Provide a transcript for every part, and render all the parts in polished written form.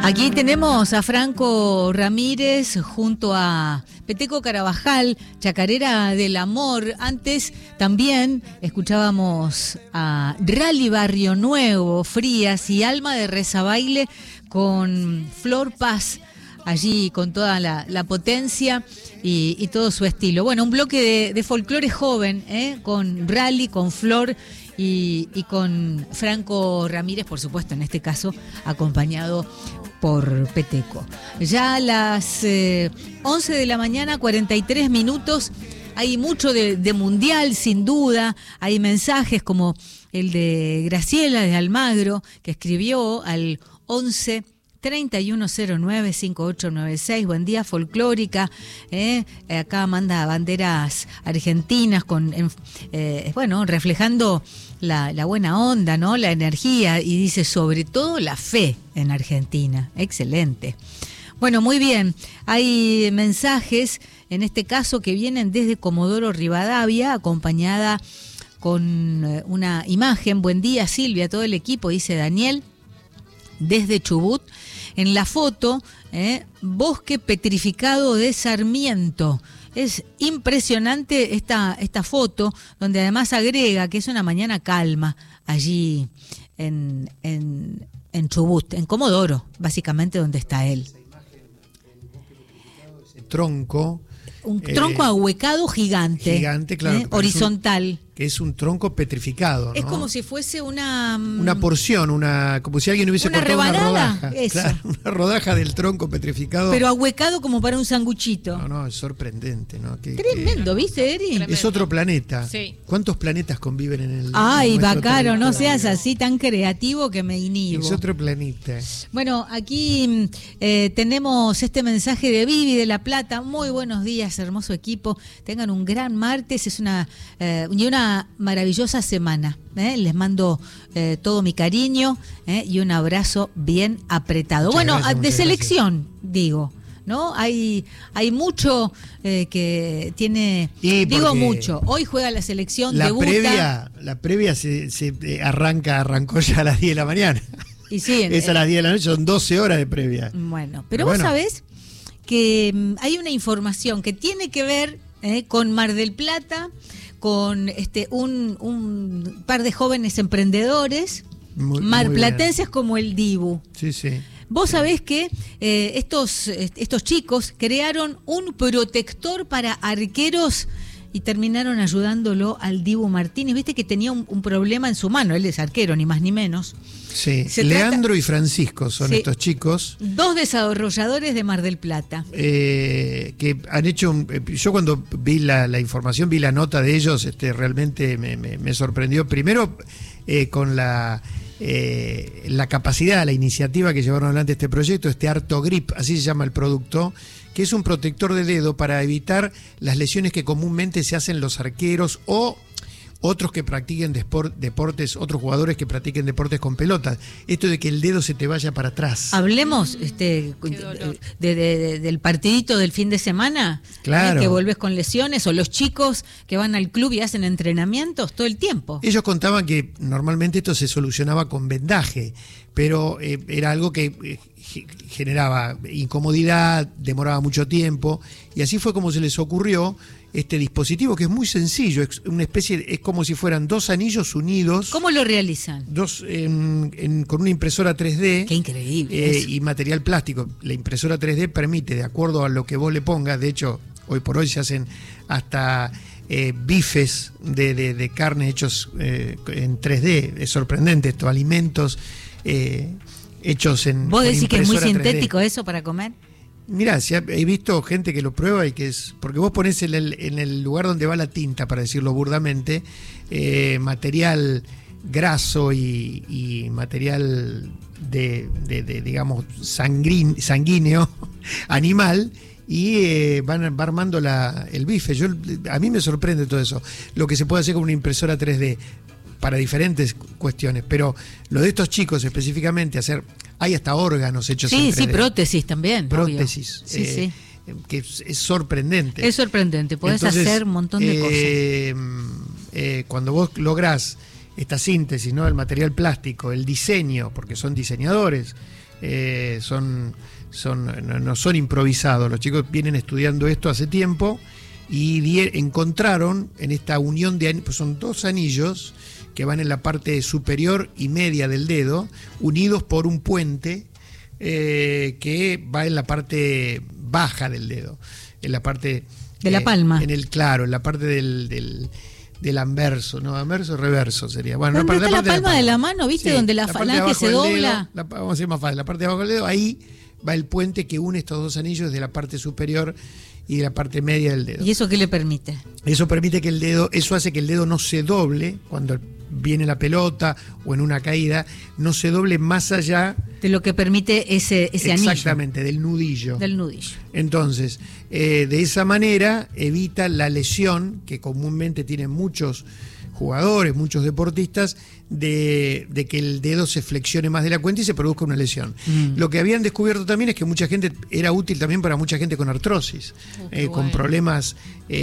Aquí tenemos a Franco Ramírez junto a Peteco Carabajal, Chacarera del Amor. Antes también escuchábamos a Rally Barrio Nuevo, Frías y Alma de Rezabaile con Flor Paz, allí con toda la potencia y todo su estilo. Bueno, un bloque de folclore joven, con Rally, con Flor y con Franco Ramírez, por supuesto, en este caso, acompañado por Peteco. Ya a las 11 de la mañana, 43 minutos, hay mucho de mundial, sin duda. Hay mensajes como el de Graciela de Almagro, que escribió al 11 3109 5896. Buen día, folclórica. Acá manda banderas argentinas con reflejando la buena onda, ¿no? La energía, y dice sobre todo la fe en Argentina. Excelente. Bueno, muy bien. Hay mensajes, en este caso, que vienen desde Comodoro Rivadavia, acompañada con una imagen. Buen día, Silvia, todo el equipo, dice Daniel, desde Chubut. En la foto, bosque petrificado de Sarmiento. Es impresionante esta foto, donde además agrega que es una mañana calma allí en Chubut, en Comodoro, básicamente donde está él. Tronco. Un tronco ahuecado gigante. Gigante, claro. Horizontal. Que es un tronco petrificado, ¿no? Es como si fuese una porción, como si alguien hubiese cortado una rodaja. Eso. Claro, una rodaja del tronco petrificado. Pero ahuecado como para un sanguchito. No, es sorprendente, ¿no? Tremendo, ¿viste, Eri? Tremendo. Es otro planeta. Sí. ¿Cuántos planetas conviven en el... Ay, Bacaro, no seas así tan creativo que me inhibo. Es otro planeta. Bueno, aquí tenemos este mensaje de Vivi de La Plata. Muy buenos días, hermoso equipo. Tengan un gran martes. Es una maravillosa semana. Les mando todo mi cariño y un abrazo bien apretado. Muchas gracias, de selección, gracias. Digo, ¿no? Hay mucho que tiene... mucho. Hoy juega la selección, debuta. La previa se arrancó ya a las 10 de la mañana. Y sí, es a las 10 de la noche, son 12 horas de previa. Bueno, pero vos sabés que hay una información que tiene que ver con Mar del Plata, con un par de jóvenes emprendedores marplatenses como el Dibu. Sí, sí. Vos sabés que estos chicos crearon un protector para arqueros y terminaron ayudándolo al Dibu Martínez. Viste que tenía un problema en su mano, él es arquero, ni más ni menos. Sí, Leandro y Francisco son estos chicos. 2 desarrolladores de Mar del Plata. Que han hecho yo cuando vi la información, vi la nota de ellos, realmente me sorprendió. Primero con la capacidad, la iniciativa que llevaron adelante este proyecto, Artogrip, así se llama el producto, que es un protector de dedo para evitar las lesiones que comúnmente se hacen los arqueros o otros que practiquen deportes, otros jugadores que practiquen deportes con pelotas. Esto de que el dedo se te vaya para atrás. Hablemos del partidito del fin de semana, claro. Que volvés con lesiones, o los chicos que van al club y hacen entrenamientos todo el tiempo. Ellos contaban que normalmente esto se solucionaba con vendaje, pero era algo que generaba incomodidad, demoraba mucho tiempo, y así fue como se les ocurrió este dispositivo, que es muy sencillo, es una especie, es como si fueran 2 anillos unidos. ¿Cómo lo realizan? Con una impresora 3D. Qué increíble. Y material plástico. La impresora 3D permite, de acuerdo a lo que vos le pongas, de hecho, hoy por hoy se hacen hasta bifes de carne hechos en 3D. Es sorprendente esto, alimentos hechos en... ¿Vos decís que es muy 3D. Sintético eso para comer? Mirá, he visto gente que lo prueba y que es... Porque vos ponés en el lugar donde va la tinta, para decirlo burdamente, material graso y material digamos, sanguíneo, animal, y va armando el bife. A mí me sorprende todo eso. Lo que se puede hacer con una impresora 3D para diferentes cuestiones, pero lo de estos chicos específicamente, hay hasta órganos hechos en 3D. Sí, prótesis también. Prótesis. Sí. Que es sorprendente. Es sorprendente, podés hacer un montón de cosas. Cuando vos lográs esta síntesis, ¿no? El material plástico, el diseño, porque son diseñadores, no son improvisados. Los chicos vienen estudiando esto hace tiempo y encontraron en esta unión de pues son 2 anillos que van en la parte superior y media del dedo, unidos por un puente que va en la parte baja del dedo, en la parte de la palma. En la parte del anverso, no, anverso, reverso sería. Bueno, ¿Dónde está la palma de la mano, viste? Sí, donde la falange se dobla. Vamos a decir más fácil, la parte de abajo del dedo, ahí va el puente que une estos 2 anillos de la parte superior y de la parte media del dedo. ¿Y eso qué le permite? Eso permite que eso hace que el dedo no se doble cuando viene la pelota o en una caída, no se doble más allá de lo que permite ese anillo. Exactamente, del nudillo. Del nudillo. Entonces, de esa manera evita la lesión que comúnmente tienen muchos jugadores, muchos deportistas, de que el dedo se flexione más de la cuenta y se produzca una lesión. Lo que habían descubierto también es que mucha gente, era útil también para mucha gente con artrosis, con problemas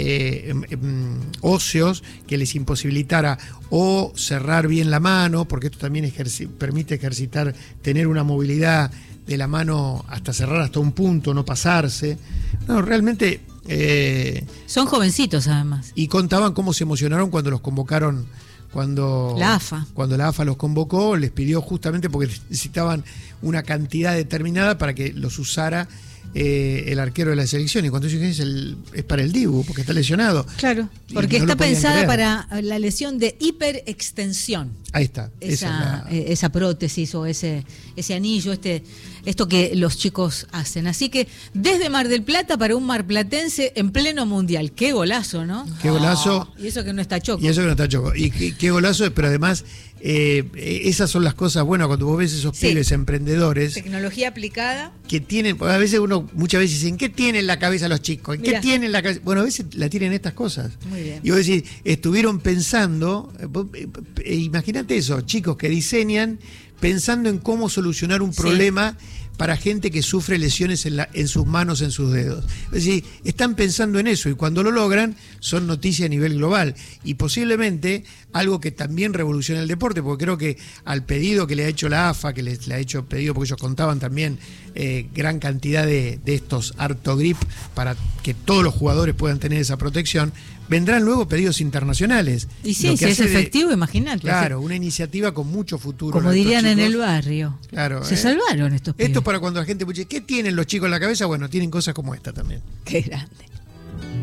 óseos que les imposibilitara o cerrar bien la mano, porque esto también permite ejercitar, tener una movilidad de la mano hasta cerrar hasta un punto, no pasarse. No, realmente... son jovencitos además. Y contaban cómo se emocionaron cuando los convocaron, cuando la AFA los convocó, les pidió justamente porque necesitaban una cantidad determinada para que los usara el arquero de la selección, y cuando ellos dicen es para el Dibu, porque está lesionado. Claro, porque está pensada para la lesión de hiperextensión. Ahí está. Esa prótesis o ese anillo, esto que los chicos hacen. Así que desde Mar del Plata para un marplatense en pleno mundial. Qué golazo, ¿no? Qué golazo. Y eso que no está Choco. Y qué golazo, pero además esas son las cosas buenas cuando vos ves esos pibes emprendedores. Tecnología aplicada. Que tienen, a veces muchas veces dicen, ¿qué tienen en la cabeza los chicos? ¿Qué tienen en la cabeza? Bueno, a veces la tienen estas cosas. Muy bien. Y vos decís, estuvieron pensando, imagínate eso, chicos que diseñan pensando en cómo solucionar un problema para gente que sufre lesiones en sus manos, en sus dedos. Es decir, están pensando en eso y cuando lo logran son noticias a nivel global y posiblemente algo que también revoluciona el deporte, porque creo que al pedido que le ha hecho la AFA, que le ha hecho pedido, porque ellos contaban también gran cantidad de estos Artogrip para que todos los jugadores puedan tener esa protección, vendrán luego pedidos internacionales. Y sí, si es efectivo, imagínate. Claro, una iniciativa con mucho futuro. Como dirían en el barrio. Claro, se salvaron estos pibes. Esto es para cuando la gente dice, ¿qué tienen los chicos en la cabeza? Bueno, tienen cosas como esta también. Qué grande.